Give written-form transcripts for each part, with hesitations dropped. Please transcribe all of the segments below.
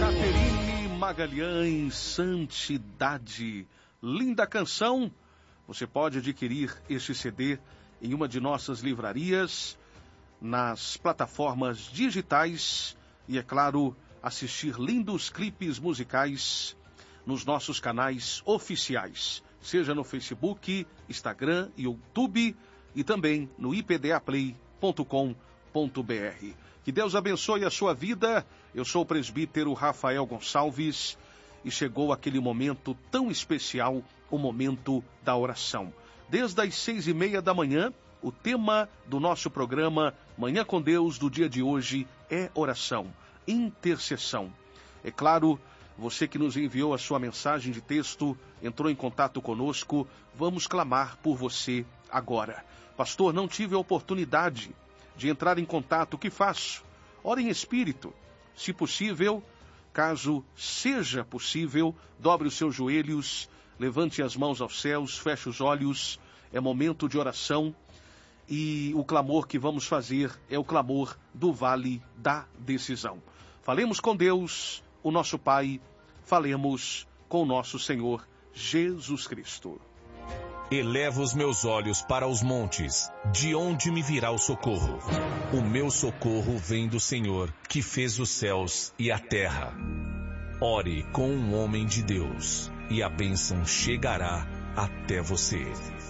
Caterine Magalhães, Santidade. Linda canção. Você pode adquirir este CD em uma de nossas livrarias, nas plataformas digitais e, é claro, assistir lindos clipes musicais nos nossos canais oficiais, seja no Facebook, Instagram, YouTube e também no ipdaplay.com.br. Que Deus abençoe a sua vida. Eu sou o presbítero Rafael Gonçalves e chegou aquele momento tão especial, o momento da oração. Desde as 6:30 da manhã, o tema do nosso programa Manhã com Deus do dia de hoje é oração, intercessão. É claro, você que nos enviou a sua mensagem de texto, entrou em contato conosco, vamos clamar por você agora. Pastor, não tive a oportunidade de entrar em contato, o que faço? Ore em espírito. Se possível, caso seja possível, dobre os seus joelhos, levante as mãos aos céus, feche os olhos, é momento de oração e o clamor que vamos fazer é o clamor do vale da decisão. Falemos com Deus, o nosso Pai, falemos com o nosso Senhor Jesus Cristo. Elevo os meus olhos para os montes, de onde me virá o socorro? O meu socorro vem do Senhor, que fez os céus e a terra. Ore com um homem de Deus, e a bênção chegará até você.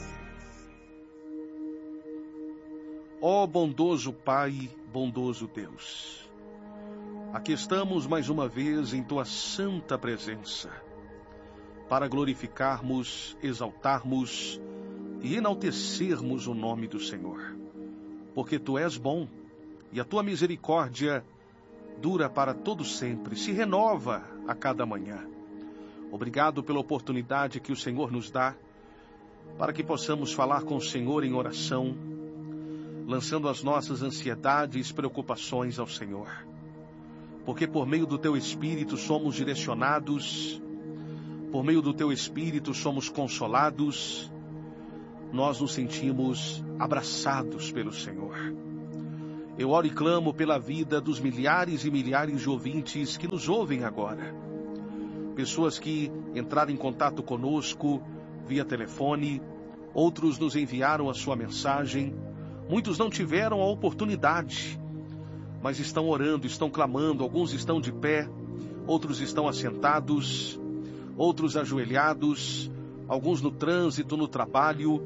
Ó bondoso Pai, bondoso Deus, aqui estamos mais uma vez em Tua santa presença, para glorificarmos, exaltarmos e enaltecermos o nome do Senhor. Porque Tu és bom e a Tua misericórdia dura para todo sempre, se renova a cada manhã. Obrigado pela oportunidade que o Senhor nos dá para que possamos falar com o Senhor em oração, lançando as nossas ansiedades e preocupações ao Senhor. Porque por meio do Teu Espírito somos direcionados, por meio do Teu Espírito somos consolados, nós nos sentimos abraçados pelo Senhor. Eu oro e clamo pela vida dos milhares e milhares de ouvintes que nos ouvem agora. Pessoas que entraram em contato conosco via telefone, outros nos enviaram a sua mensagem, muitos não tiveram a oportunidade, mas estão orando, estão clamando, alguns estão de pé, outros estão assentados, outros ajoelhados, alguns no trânsito, no trabalho,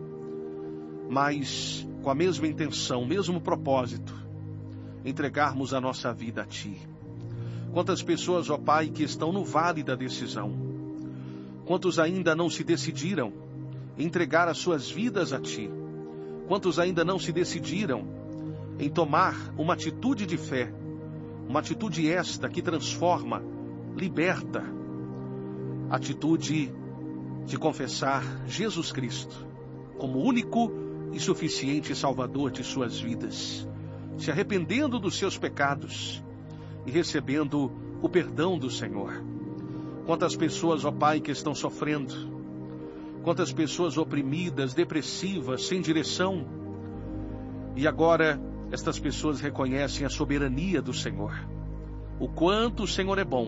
mas com a mesma intenção, o mesmo propósito, entregarmos a nossa vida a Ti. Quantas pessoas, ó Pai, que estão no vale da decisão, quantos ainda não se decidiram entregar as suas vidas a Ti, quantos ainda não se decidiram em tomar uma atitude de fé, uma atitude esta que transforma, liberta, atitude de confessar Jesus Cristo como único e suficiente Salvador de suas vidas, se arrependendo dos seus pecados e recebendo o perdão do Senhor. Quantas pessoas, ó Pai, que estão sofrendo, quantas pessoas oprimidas, depressivas, sem direção, e agora estas pessoas reconhecem a soberania do Senhor, o quanto o Senhor é bom,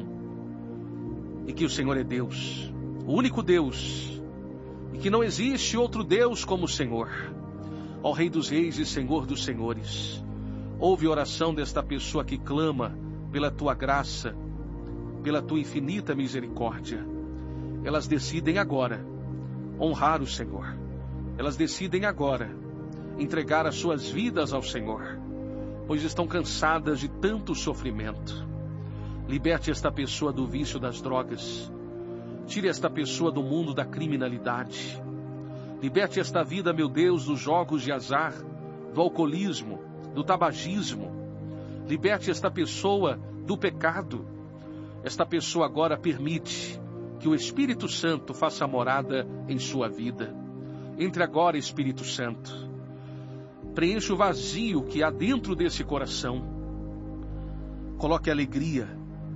e que o Senhor é Deus, o único Deus, e que não existe outro Deus como o Senhor. Ó Rei dos Reis e Senhor dos Senhores, ouve a oração desta pessoa que clama pela Tua graça, pela Tua infinita misericórdia. Elas decidem agora honrar o Senhor. Elas decidem agora entregar as suas vidas ao Senhor, pois estão cansadas de tanto sofrimento. Liberte esta pessoa do vício das drogas. Tire esta pessoa do mundo da criminalidade. Liberte esta vida, meu Deus, dos jogos de azar, do alcoolismo, do tabagismo. Liberte esta pessoa do pecado. Esta pessoa agora permite que o Espírito Santo faça morada em sua vida. Entre agora, Espírito Santo. Preencha o vazio que há dentro desse coração. Coloque alegria.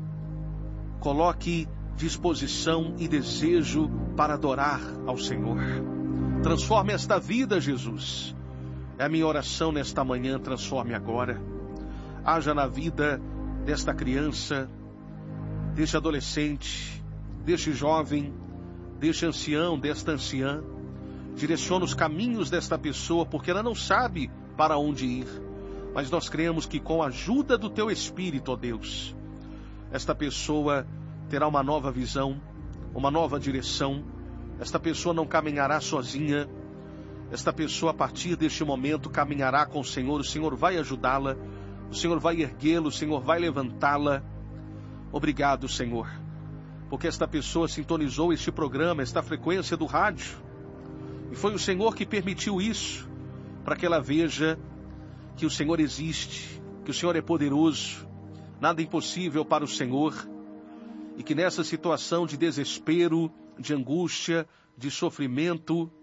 Coloque disposição e desejo para adorar ao Senhor. Transforme esta vida, Jesus. É a minha oração nesta manhã, transforme agora. Haja na vida desta criança, deste adolescente, deste jovem, deste ancião, desta anciã. Direciona os caminhos desta pessoa, porque ela não sabe para onde ir. Mas nós cremos que com a ajuda do Teu Espírito, ó Deus, esta pessoa terá uma nova visão, uma nova direção. Esta pessoa não caminhará sozinha. Esta pessoa, a partir deste momento, caminhará com o Senhor vai ajudá-la, o Senhor vai erguê-la, o Senhor vai levantá-la. Obrigado, Senhor, porque esta pessoa sintonizou este programa, esta frequência do rádio, e foi o Senhor que permitiu isso, para que ela veja que o Senhor existe, que o Senhor é poderoso, nada impossível para o Senhor, e que nessa situação de desespero, de angústia, de sofrimento,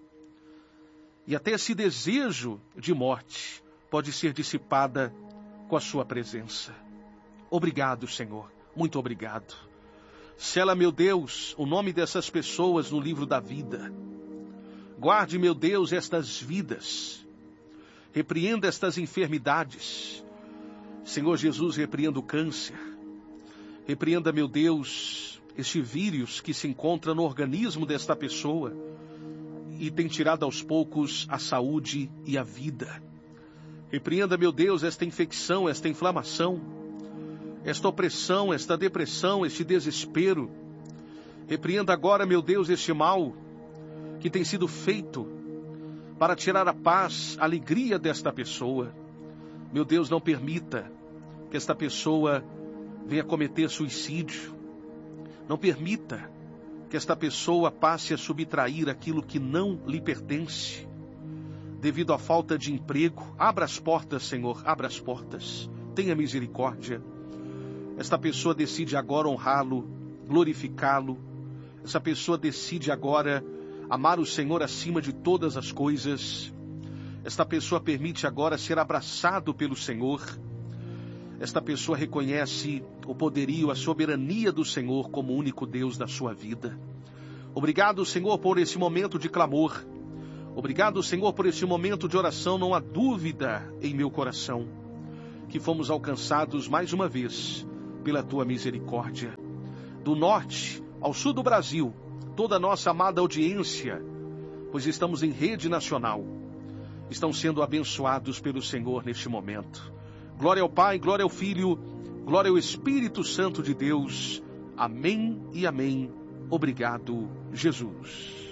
e até esse desejo de morte pode ser dissipada com a sua presença. Obrigado, Senhor. Muito obrigado. Sela, meu Deus, o nome dessas pessoas no livro da vida. Guarde, meu Deus, estas vidas. Repreenda estas enfermidades. Senhor Jesus, repreenda o câncer. Repreenda, meu Deus, este vírus que se encontra no organismo desta pessoa e tem tirado aos poucos a saúde e a vida. Repreenda, meu Deus, esta infecção, esta inflamação, esta opressão, esta depressão, este desespero. Repreenda agora, meu Deus, este mal que tem sido feito para tirar a paz, a alegria desta pessoa. Meu Deus, não permita que esta pessoa venha cometer suicídio. Não permita que esta pessoa passe a subtrair aquilo que não lhe pertence. Devido à falta de emprego, abra as portas, Senhor, abra as portas. Tenha misericórdia. Esta pessoa decide agora honrá-lo, glorificá-lo. Essa pessoa decide agora amar o Senhor acima de todas as coisas. Esta pessoa permite agora ser abraçado pelo Senhor. Esta pessoa reconhece o poderio, a soberania do Senhor como único Deus da sua vida. Obrigado, Senhor, por esse momento de clamor. Obrigado, Senhor, por esse momento de oração. Não há dúvida em meu coração que fomos alcançados mais uma vez pela Tua misericórdia. Do norte ao sul do Brasil, toda a nossa amada audiência, pois estamos em rede nacional, estão sendo abençoados pelo Senhor neste momento. Glória ao Pai, glória ao Filho, glória ao Espírito Santo de Deus. Amém e amém. Obrigado, Jesus.